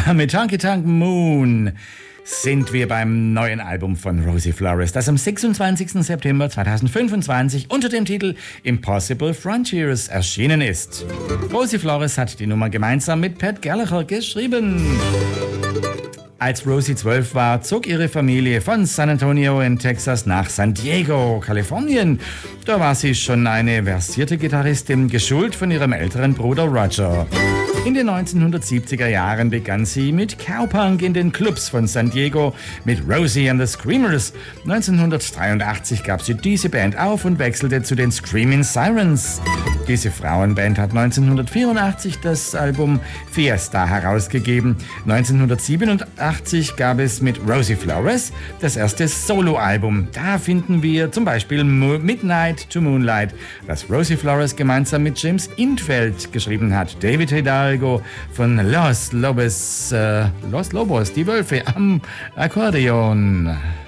Mit Honky Tonk Moon sind wir beim neuen Album von Rosie Flores, das am 26. September 2025 unter dem Titel Impossible Frontiers erschienen ist. Rosie Flores hat die Nummer gemeinsam mit Pat Gallagher geschrieben. Als Rosie 12 war, zog ihre Familie von San Antonio in Texas nach San Diego, Kalifornien. Da war sie schon eine versierte Gitarristin, geschult von ihrem älteren Bruder Roger. In den 1970er Jahren begann sie mit Cowpunk in den Clubs von San Diego mit Rosie and the Screamers. 1983 gab sie diese Band auf und wechselte zu den Screaming Sirens. Diese Frauenband hat 1984 das Album Fiesta herausgegeben. 1987 gab es mit Rosie Flores das erste Soloalbum. Da finden wir zum Beispiel Midnight to Moonlight, das Rosie Flores gemeinsam mit James Intfeld geschrieben hat. David Hidalgo von Los Lobos, die Wölfe am Akkordeon.